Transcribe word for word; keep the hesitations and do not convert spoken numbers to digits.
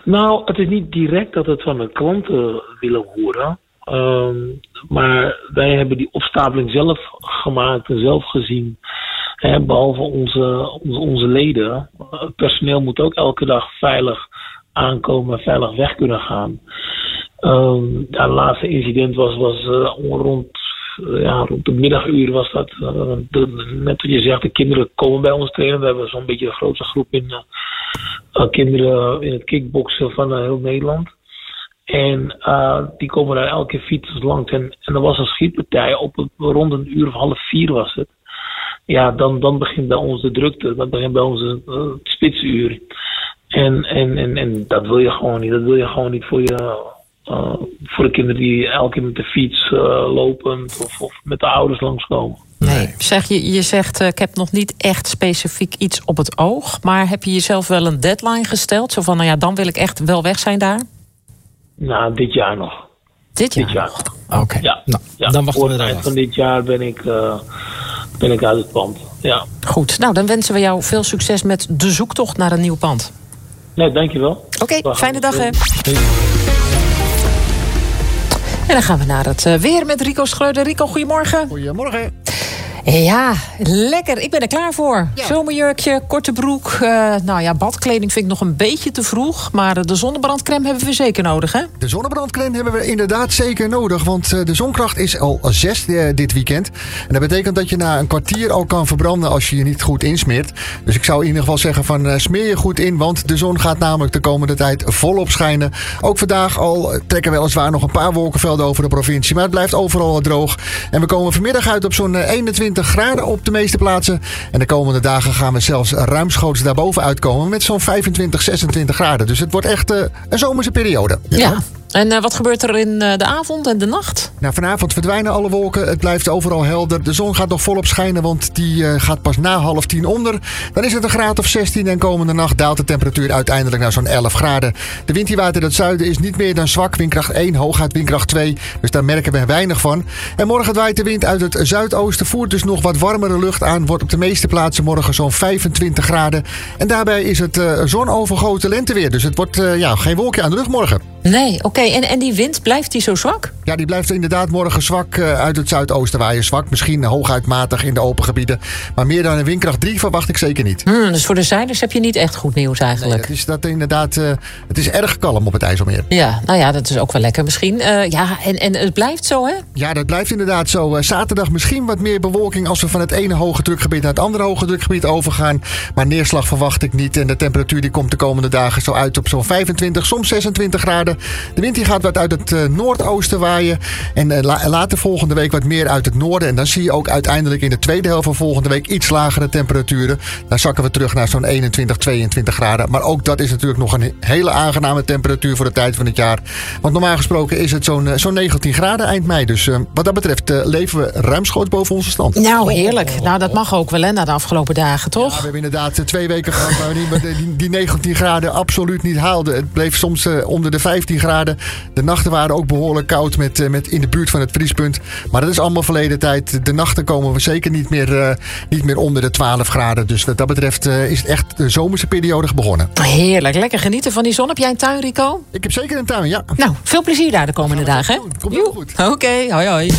Nou, het is niet direct dat het van de klanten willen horen. Um, maar wij hebben die opstapeling zelf gemaakt en zelf gezien. Hè, behalve onze, onze, onze leden. Het personeel moet ook elke dag veilig aankomen en veilig weg kunnen gaan. Um, ja, het laatste incident was, was uh, rond, uh, ja, rond de middaguur was dat. Uh, de, net wat je zegt, de kinderen komen bij ons trainen. We hebben zo'n beetje de grootste groep in uh, uh, kinderen in het kickboksen van uh, heel Nederland. En uh, die komen daar elke keer fietsers langs. En, en er was een schietpartij op het, rond een uur of half vier was het. Ja, dan, dan begint bij ons de drukte. Dan begint bij ons het uh, spitsuur. En, en, en, en dat wil je gewoon niet. Dat wil je gewoon niet voor je... Uh, voor de kinderen die elke keer met de fiets uh, lopen of, of met de ouders langskomen. Nee. Zeg, je, je zegt, uh, ik heb nog niet echt specifiek iets op het oog. Maar heb je jezelf wel een deadline gesteld? Zo van, nou ja, dan wil ik echt wel weg zijn daar? Nou, dit jaar nog. Dit jaar? Dit jaar. Oké, okay. Ja. Nou, ja. dan wachten voor we het er eind van dit jaar ben ik, uh, ben ik uit het pand. Ja. Goed, nou dan wensen we jou veel succes met de zoektocht naar een nieuw pand. Nee, dankjewel. Oké, okay, fijne dag hè. Hey. En dan gaan we naar het uh, weer met Rico Schreuder. Rico, goedemorgen. Goedemorgen. Ja, lekker. Ik ben er klaar voor. Ja. Zomerjurkje, korte broek. Uh, nou ja, badkleding vind ik nog een beetje te vroeg. Maar de zonnebrandcrème hebben we zeker nodig, hè? De zonnebrandcrème hebben we inderdaad zeker nodig. Want de zonkracht is al zes uh, dit weekend. En dat betekent dat je na een kwartier al kan verbranden als je je niet goed insmeert. Dus ik zou in ieder geval zeggen van uh, smeer je goed in. Want de zon gaat namelijk de komende tijd volop schijnen. Ook vandaag al trekken weliswaar nog een paar wolkenvelden over de provincie. Maar het blijft overal droog. En we komen vanmiddag uit op zo'n eenentwintig graden op de meeste plaatsen. En de komende dagen gaan we zelfs ruimschoots daarboven uitkomen met zo'n vijfentwintig, zesentwintig graden. Dus het wordt echt uh, een zomerse periode. Ja. ja. En uh, wat gebeurt er in uh, de avond en de nacht? Nou, vanavond verdwijnen alle wolken. Het blijft overal helder. De zon gaat nog volop schijnen, want die uh, gaat pas na half tien onder. Dan is het een graad of zestien en komende nacht daalt de temperatuur uiteindelijk naar zo'n elf graden. De wind die waait in het zuiden is niet meer dan zwak. Windkracht één, hooguit windkracht twee. Dus daar merken we weinig van. En morgen waait de wind uit het zuidoosten. Voert dus nog wat warmere lucht aan. Wordt op de meeste plaatsen morgen zo'n vijfentwintig graden. En daarbij is het uh, zonovergoten lenteweer. Dus het wordt uh, ja, geen wolkje aan de lucht morgen. Nee, oké. Okay. En, en die wind, blijft die zo zwak? Ja, die blijft inderdaad morgen zwak uh, uit het zuidoosten waaien. Zwak, misschien hooguit matig in de open gebieden. Maar meer dan een windkracht drie verwacht ik zeker niet. Hmm, dus voor de zeilers heb je niet echt goed nieuws eigenlijk? Nee, het is dat inderdaad, uh, het is erg kalm op het IJsselmeer. Ja, nou ja, dat is ook wel lekker misschien. Uh, ja, en, en het blijft zo, hè? Ja, dat blijft inderdaad zo. Uh, zaterdag misschien wat meer bewolking als we van het ene hoge drukgebied naar het andere hoge drukgebied overgaan. Maar neerslag verwacht ik niet. En de temperatuur die komt de komende dagen zo uit op zo'n vijfentwintig, soms zesentwintig graden. De wind die gaat wat uit het uh, noordoosten waaien. En uh, la- later volgende week wat meer uit het noorden. En dan zie je ook uiteindelijk in de tweede helft van volgende week iets lagere temperaturen. Dan zakken we terug naar zo'n eenentwintig, tweeëntwintig graden. Maar ook dat is natuurlijk nog een hele aangename temperatuur voor de tijd van het jaar. Want normaal gesproken is het zo'n, uh, zo'n negentien graden eind mei. Dus uh, wat dat betreft uh, leven we ruimschoots boven onze stand. Nou, heerlijk. Nou, dat mag ook wel, hè, na de afgelopen dagen, toch? Ja, we hebben inderdaad uh, twee weken gehad waar we die, die, die negentien graden absoluut niet haalden. Het bleef soms uh, onder de vijftien graden. De nachten waren ook behoorlijk koud met, uh, met in de buurt van het vriespunt. Maar dat is allemaal verleden tijd. De nachten komen we zeker niet meer, uh, niet meer onder de twaalf graden. Dus wat dat betreft uh, is het echt de zomerse periode begonnen. Heerlijk. Lekker genieten van die zon. Heb jij een tuin, Rico? Ik heb zeker een tuin, ja. Nou, veel plezier daar de komende dagen. Komt heel goed. Oké, okay, hoi hoi.